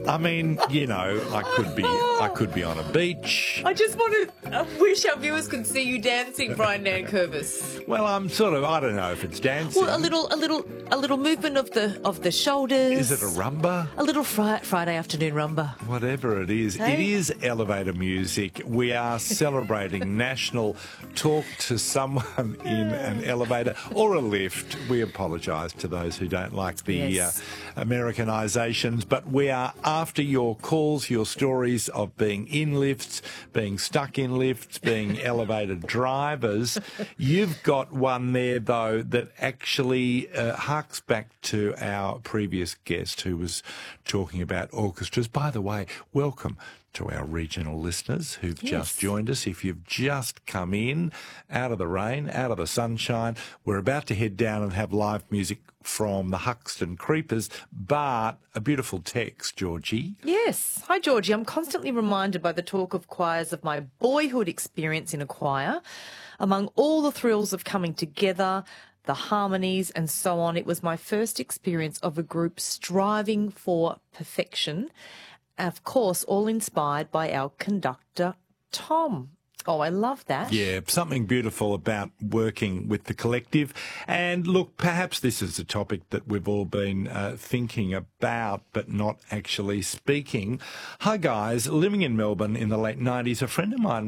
I mean, you know, I could be on a beach. I just want to wish our viewers could see you dancing, Brian Nankervis. Well, I'm sort of, I don't know if it's dancing. Well, a little movement of the shoulders. Is it a rumba? A little Friday afternoon rumba. Whatever it is, Hey? It is elevator music. We are celebrating National Talk to Someone in an Elevator or a Lift. We apologise to those who don't like the Yes. Americanisations, but we are after your calls, your stories of being in lifts, being stuck in lifts, being elevator drivers. You've got one there, though, that actually harks back to our previous guest who was talking about orchestras. By the way, welcome to our regional listeners who've just joined us. If you've just come in out of the rain, out of the sunshine, we're about to head down and have live music from the Huxton Creepers, but a beautiful text, Georgie. Yes. Hi, Georgie. I'm constantly reminded by the talk of choirs of my boyhood experience in a choir. Among all the thrills of coming together, the harmonies and so on, it was my first experience of a group striving for perfection. Of course, all inspired by our conductor, Tom. Oh, I love that. Yeah, something beautiful about working with the collective. And look, perhaps this is a topic that we've all been thinking about, but not actually speaking. Hi, guys. Living in Melbourne in the late 90s, a friend of mine